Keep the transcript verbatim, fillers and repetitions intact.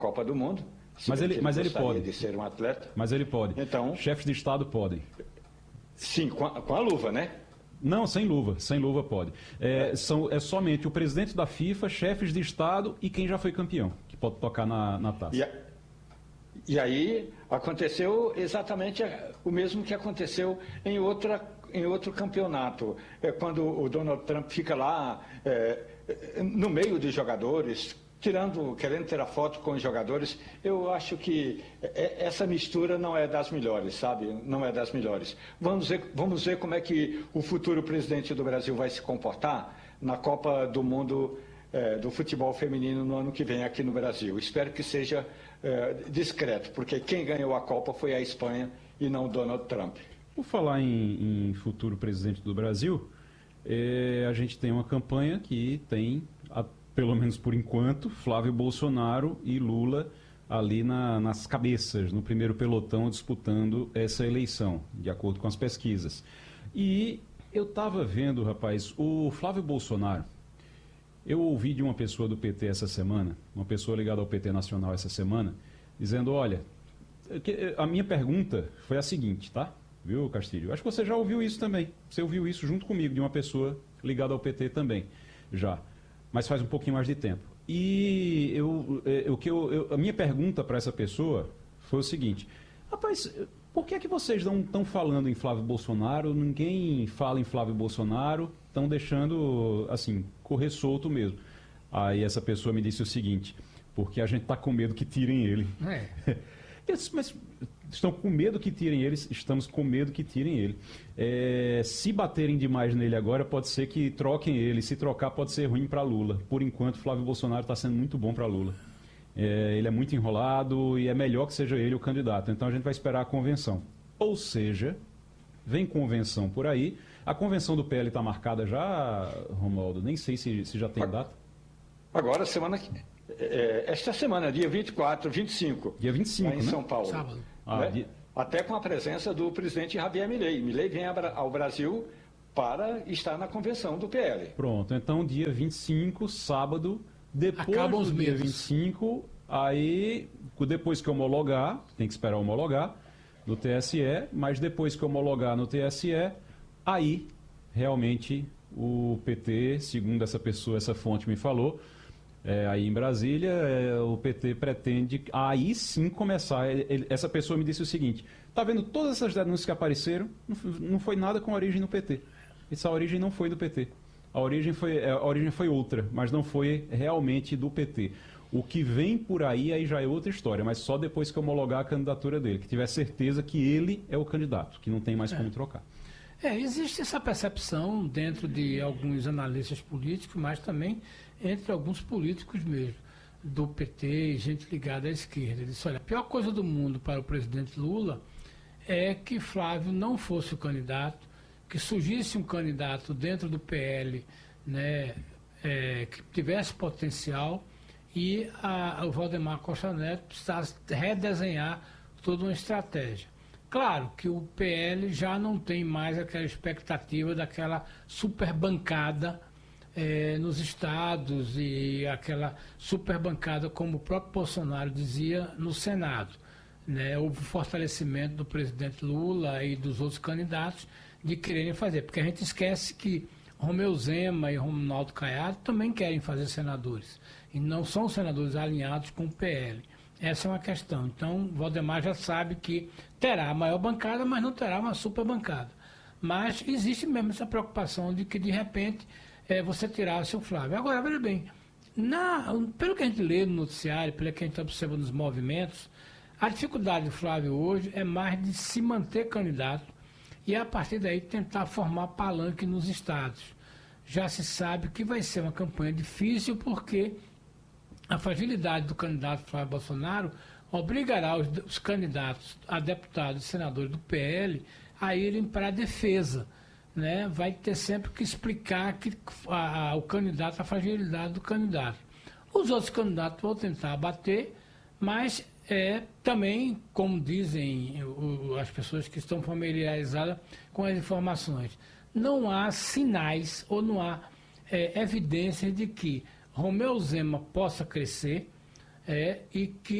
Copa do Mundo. Mas ele, mas ele pode. De ser um atleta. Mas ele pode. Então, chefes de Estado podem. Sim, com a, com a luva, né? Não, sem luva. Sem luva pode. É, são, é somente o presidente da FIFA, chefes de Estado e quem já foi campeão, que pode tocar na, na taça. E, a, e aí aconteceu exatamente o mesmo que aconteceu em, outra, em outro campeonato. É quando o Donald Trump fica lá é, no meio dos jogadores, tirando, querendo tirar foto com os jogadores. Eu acho que essa mistura não é das melhores, sabe? Não é das melhores. Vamos ver, vamos ver como é que o futuro presidente do Brasil vai se comportar na Copa do Mundo é, do futebol feminino no ano que vem aqui no Brasil. Espero que seja é, discreto, porque quem ganhou a Copa foi a Espanha e não Donald Trump. Por falar em, em futuro presidente do Brasil, é, a gente tem uma campanha que tem... A, pelo menos por enquanto, Flávio Bolsonaro e Lula ali na, nas cabeças, no primeiro pelotão, disputando essa eleição, de acordo com as pesquisas. E eu estava vendo, rapaz, o Flávio Bolsonaro, eu ouvi de uma pessoa do P T essa semana, uma pessoa ligada ao P T Nacional essa semana, dizendo, olha, a minha pergunta foi a seguinte, tá? Viu, Castilho? Acho que você já ouviu isso também. Você ouviu isso junto comigo, de uma pessoa ligada ao P T também, já. Mas faz um pouquinho mais de tempo. E eu, eu, que eu, eu, a minha pergunta para essa pessoa foi o seguinte, rapaz, por que é que vocês não estão falando em Flávio Bolsonaro, ninguém fala em Flávio Bolsonaro, estão deixando, assim, correr solto mesmo? Aí essa pessoa me disse o seguinte, porque a gente está com medo que tirem ele. É. Eu disse, mas estão com medo que tirem eles, estamos com medo que tirem ele. É, se baterem demais nele agora, pode ser que troquem ele. Se trocar, pode ser ruim para Lula. Por enquanto, Flávio Bolsonaro está sendo muito bom para Lula. É, ele é muito enrolado e é melhor que seja ele o candidato. Então a gente vai esperar a convenção. Ou seja, vem convenção por aí. A convenção do P L está marcada já, Romualdo? Nem sei se, se já tem data. Agora, semana que... É, esta semana, dia vinte e quatro, vinte e cinco. Dia vinte e cinco, lá em né? São Paulo. Sábado. Ah, né? dia... Até com a presença do presidente Javier Milei. Milei vem ao Brasil para estar na convenção do P L. Pronto, então dia vinte e cinco, sábado, depois Acabam os do dia meses. vinte e cinco, aí, depois que homologar, tem que esperar homologar no T S E, mas depois que homologar no T S E, aí, realmente, o P T, segundo essa pessoa, essa fonte me falou, É, aí em Brasília, é, o P T pretende aí sim começar. Ele, ele, essa pessoa me disse o seguinte, tá vendo todas essas denúncias que apareceram, não, não foi nada com a origem no P T. Essa origem não foi do P T. A origem foi, a origem foi outra, mas não foi realmente do P T. O que vem por aí, aí já é outra história, mas só depois que homologar a candidatura dele, que tiver certeza que ele é o candidato, que não tem mais como trocar. É, existe essa percepção dentro de alguns analistas políticos, mas também entre alguns políticos mesmo, do P T, gente ligada à esquerda. Ele disse, olha, a pior coisa do mundo para o presidente Lula é que Flávio não fosse o candidato, que surgisse um candidato dentro do P L, né, é, que tivesse potencial e a, o Valdemar Costa Neto precisasse redesenhar toda uma estratégia. Claro que o P L já não tem mais aquela expectativa daquela super bancada eh, nos estados e aquela super bancada, como o próprio Bolsonaro dizia, no Senado. Né? Houve um fortalecimento do presidente Lula e dos outros candidatos de quererem fazer, porque a gente esquece que Romeu Zema e Ronaldo Caiado também querem fazer senadores, e não são senadores alinhados com o P L. Essa é uma questão. Então, Valdemar já sabe que terá a maior bancada, mas não terá uma super bancada. Mas existe mesmo essa preocupação de que, de repente, é, você tirasse o Flávio. Agora, veja bem, na, pelo que a gente lê no noticiário, pelo que a gente observa nos movimentos, a dificuldade do Flávio hoje é mais de se manter candidato e, a partir daí, tentar formar palanque nos estados. Já se sabe que vai ser uma campanha difícil, porque a fragilidade do candidato Flávio Bolsonaro obrigará os, os candidatos a deputados e senadores do P L a irem para a defesa. Né? Vai ter sempre que explicar que, a, a, o candidato, a fragilidade do candidato. Os outros candidatos vão tentar abater, mas é, também, como dizem o, as pessoas que estão familiarizadas com as informações, não há sinais ou não há é, evidências de que Romeu Zema possa crescer, é, e que